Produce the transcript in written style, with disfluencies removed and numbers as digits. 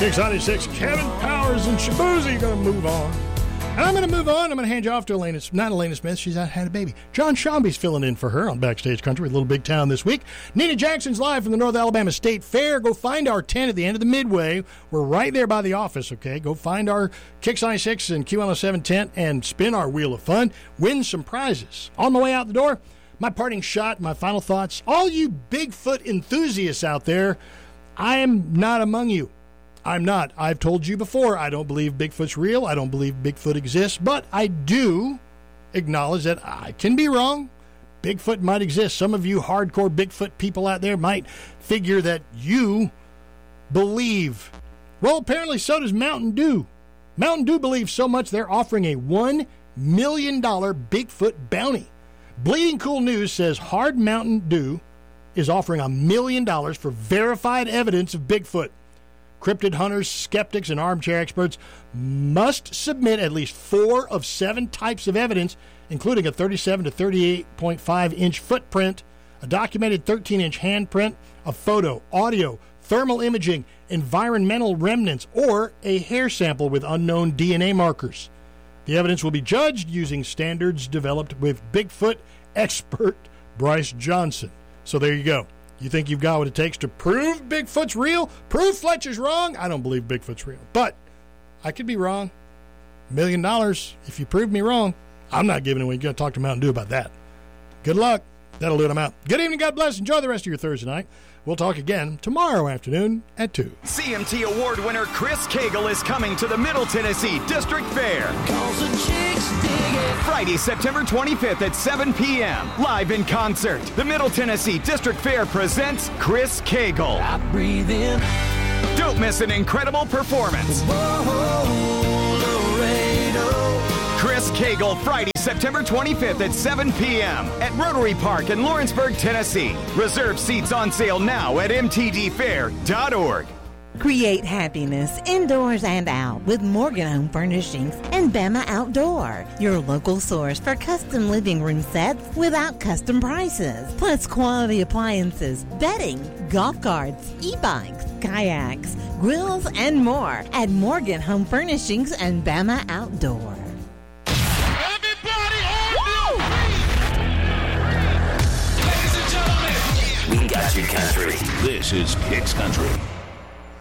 Kicks 96, Kevin Powers and Shabuzi going to move on. And I'm going to move on. I'm going to hand you off to not Elena Smith. She's had a baby. John Shambi's filling in for her on Backstage Country with Little Big Town this week. Nina Jackson's live from the North Alabama State Fair. Go find our tent at the end of the Midway. We're right there by the office, okay? Go find our Kicks 96 and Q107 tent and spin our Wheel of Fun. Win some prizes. On the way out the door, my parting shot, my final thoughts. All you Bigfoot enthusiasts out there, I am not among you. I'm not. I've told you before, I don't believe Bigfoot's real. I don't believe Bigfoot exists. But I do acknowledge that I can be wrong. Bigfoot might exist. Some of you hardcore Bigfoot people out there might figure that you believe. Well, apparently so does Mountain Dew. Mountain Dew believes so much they're offering a $1 million Bigfoot bounty. Bleeding Cool News says Hard Mountain Dew is offering $1 million for verified evidence of Bigfoot. Cryptid hunters, skeptics, and armchair experts must submit at least 4 of 7 types of evidence, including a 37 to 38.5-inch footprint, a documented 13-inch handprint, a photo, audio, thermal imaging, environmental remnants, or a hair sample with unknown DNA markers. The evidence will be judged using standards developed with Bigfoot expert Bryce Johnson. So there you go. You think you've got what it takes to prove Bigfoot's real? Prove Fletcher's wrong? I don't believe Bigfoot's real. But I could be wrong. $1 million. If you prove me wrong, I'm not giving it away. You're going to talk to Mountain Dew about that. Good luck. That'll do it. I'm out. Good evening. God bless. Enjoy the rest of your Thursday night. We'll talk again tomorrow afternoon at 2. CMT Award winner Chris Cagle is coming to the Middle Tennessee District Fair. Friday, September 25th at 7 p.m. Live in concert. The Middle Tennessee District Fair presents Chris Cagle. I breathe in. Don't miss an incredible performance. Chris Cagle, Friday, September 25th at 7 p.m. at Rotary Park in Lawrenceburg, Tennessee. Reserve seats on sale now at mtdfair.org. Create happiness indoors and out with Morgan Home Furnishings and Bama Outdoor, your local source for custom living room sets without custom prices, plus quality appliances, bedding, golf carts, e-bikes, kayaks, grills, and more at Morgan Home Furnishings and Bama Outdoor. We got you, country. This is Kicks Country.